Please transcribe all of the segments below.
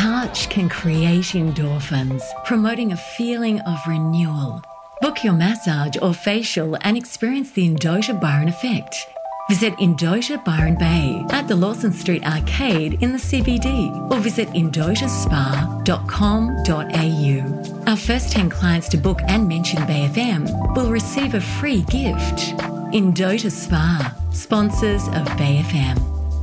touch can create endorphins, promoting a feeling of renewal. Book your massage or facial and experience the Endota Byron effect. Visit Endota Byron Bay at the Lawson Street Arcade in the CBD or visit endotaspa.com.au. Our first 10 clients to book and mention Bay FM will receive a free gift. Endota Spa, sponsors of Bay FM.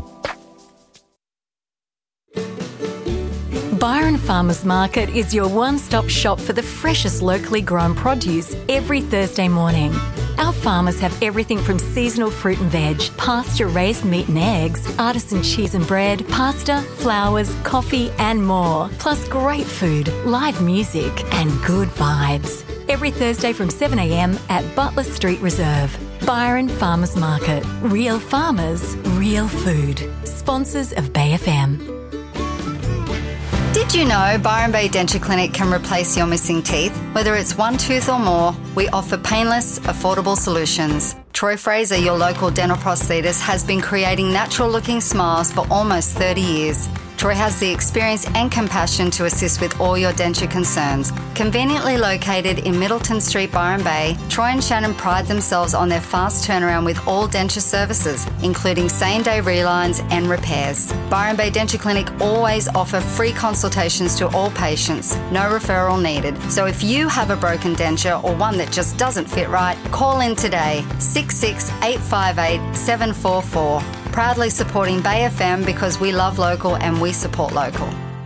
Byron Farmers Market is your one-stop shop for the freshest locally grown produce every Thursday morning. Our farmers have everything from seasonal fruit and veg, pasture-raised meat and eggs, artisan cheese and bread, pasta, flowers, coffee and more. Plus great food, live music and good vibes. Every Thursday from 7 a.m. at Butler Street Reserve. Byron Farmers Market. Real farmers, real food. Sponsors of Bay FM. Did you know Byron Bay Denture Clinic can replace your missing teeth? Whether it's one tooth or more, we offer painless, affordable solutions. Troy Fraser, your local dental prosthetist, has been creating natural-looking smiles for almost 30 years. Troy has the experience and compassion to assist with all your denture concerns. Conveniently located in Middleton Street, Byron Bay, Troy and Shannon pride themselves on their fast turnaround with all denture services, including same-day relines and repairs. Byron Bay Denture Clinic always offer free consultations to all patients, no referral needed. So if you have a broken denture or one that just doesn't fit right, call in today, 858 744. Proudly supporting Bay FM because we love local and we support local.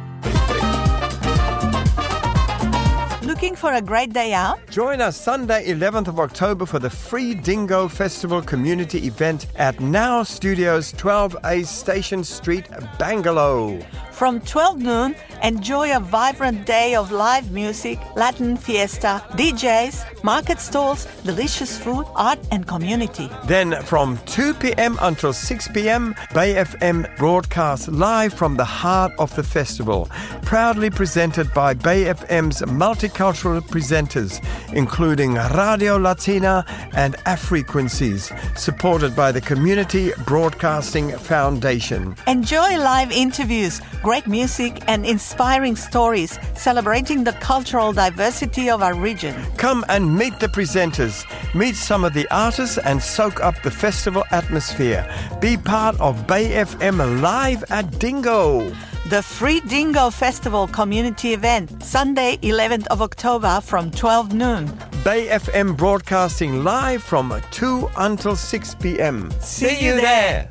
Looking for a great day out? Join us Sunday 11th of October for the Free Dingo Festival community event at Now Studios 12A Station Street, Bangalore. From 12 noon, enjoy a vibrant day of live music, Latin fiesta, DJs, market stalls, delicious food, art and community. Then from 2 p.m. until 6 p.m, Bay FM broadcasts live from the heart of the festival. Proudly presented by Bay FM's multicultural presenters, including Radio Latina and Afrequencies, supported by the Community Broadcasting Foundation. Enjoy live interviews, great music and inspiring stories celebrating the cultural diversity of our region. Come and meet the presenters, meet some of the artists and soak up the festival atmosphere. Be part of Bay FM Live at Dingo. The Free Dingo Festival community event, Sunday 11th of October from 12 noon. Bay FM broadcasting live from 2 until 6 p.m. See you there.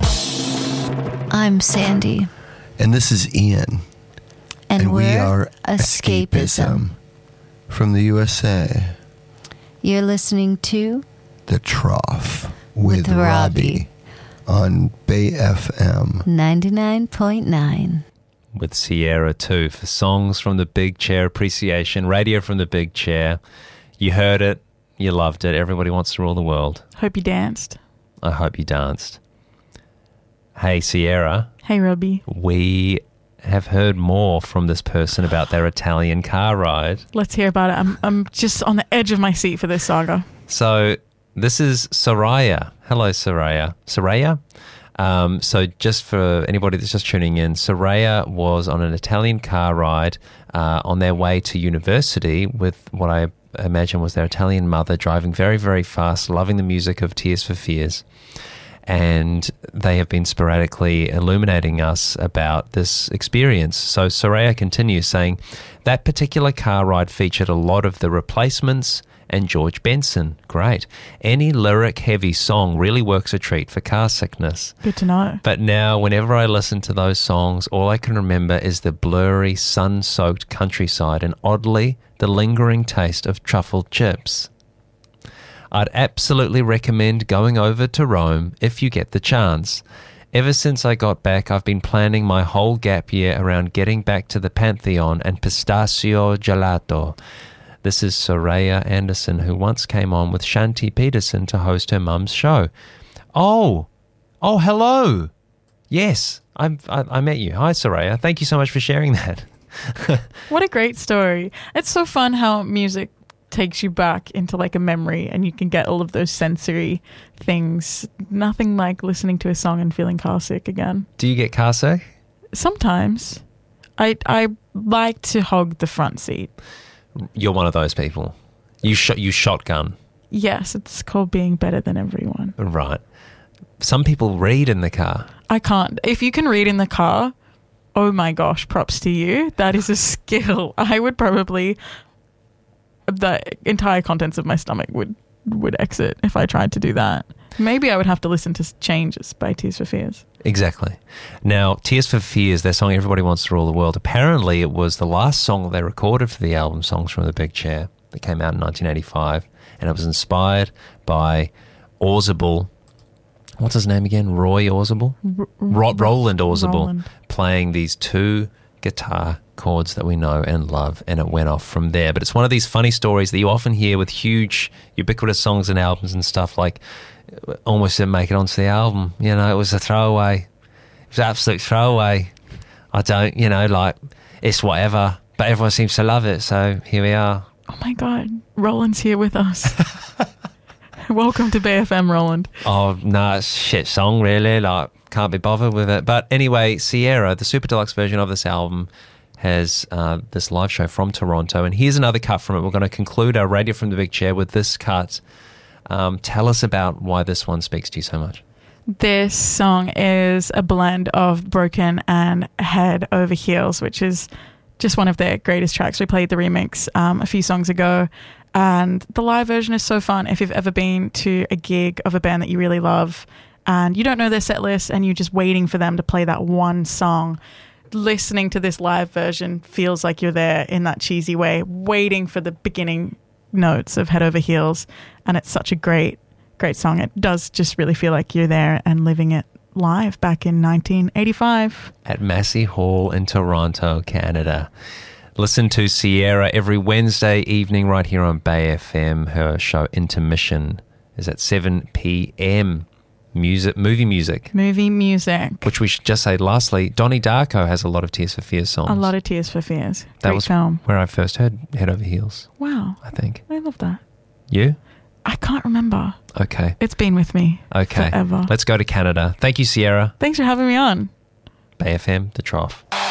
I'm Sandy. And this is Ian. And we are Escapism from the USA. You're listening to The Trough with Robbie on Bay FM 99.9. With Sierra too for songs from the Big Chair Appreciation, radio from the Big Chair. You heard it, you loved it. Everybody wants to rule the world. Hope you danced. I hope you danced. Hey, Sierra. Hey, Robbie. We have heard more from this person about their Italian car ride. Let's hear about it. I'm just on the edge of my seat for this saga. So this is Soraya. Hello, Soraya. Soraya? So just for anybody that's just tuning in, Soraya was on an Italian car ride on their way to university with what I imagine was their Italian mother, driving very, very fast, loving the music of Tears for Fears. And they have been sporadically illuminating us about this experience. So Soraya continues saying, that particular car ride featured a lot of The Replacements and George Benson. Great. Any lyric-heavy song really works a treat for car sickness. Good to know. But now, whenever I listen to those songs, all I can remember is the blurry, sun-soaked countryside and, oddly, the lingering taste of truffled chips. I'd absolutely recommend going over to Rome if you get the chance. Ever since I got back, I've been planning my whole gap year around getting back to the Pantheon and pistachio gelato. This is Soraya Anderson, who once came on with Shanti Peterson to host her mum's show. Oh, hello. Yes, I met you. Hi, Soraya. Thank you so much for sharing that. What a great story. It's so fun how music takes you back into like a memory and you can get all of those sensory things. Nothing like listening to a song and feeling car sick again. Do you get car sick? Sometimes. I like to hog the front seat. You're one of those people. You shotgun. Yes, it's called being better than everyone. Right. Some people read in the car. I can't. If you can read in the car, oh my gosh, props to you. That is a skill. I would probably, the entire contents of my stomach would exit if I tried to do that. Maybe I would have to listen to Changes by Tears for Fears. Exactly. Now, Tears for Fears, their song Everybody Wants to Rule the World, apparently it was the last song that they recorded for the album Songs from the Big Chair that came out in 1985, and it was inspired by Ausible. What's his name again? Roy Ausible? Roland Ausible, Roland. playing these two guitar chords that we know and love, and it went off from there. But it's one of these funny stories that you often hear with huge, ubiquitous songs and albums and stuff, like almost didn't make it onto the album. You know, it was a throwaway. It was an absolute throwaway. I don't, like, it's whatever. But everyone seems to love it, so here we are. Oh my God, Roland's here with us. Welcome to BFM, Roland. Oh, no, it's a shit song, really. Like, can't be bothered with it. But anyway, Sierra, the super deluxe version of this album, has this live show from Toronto. And here's another cut from it. We're going to conclude our Radio from the Big Chair with this cut. Tell us about why this one speaks to you so much. This song is a blend of Broken and Head Over Heels, which is just one of their greatest tracks. We played the remix a few songs ago, and the live version is so fun. If you've ever been to a gig of a band that you really love and you don't know their set list and you're just waiting for them to play that one song, listening to this live version feels like you're there in that cheesy way, waiting for the beginning notes of Head Over Heels. And it's such a great song. It does just really feel like you're there and living it live back in 1985 at Massey Hall in Toronto, Canada. Listen to Sierra every Wednesday evening right here on Bay FM. Her show Intermission is at 7 p.m. Movie music. Which we should just say lastly, Donnie Darko has a lot of Tears for Fears songs. A lot of Tears for Fears. That Great was film. where I first heard Head Over Heels. Wow. I think. I love that. You? I can't remember. Okay. It's been with me forever. Let's go to Canada. Thank you, Sierra. Thanks for having me on. Bay FM, The Trough.